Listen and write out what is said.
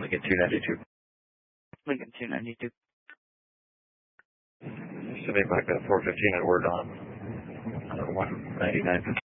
Lincoln 292. Lincoln 292. Somebody back at 415 at Word on 199.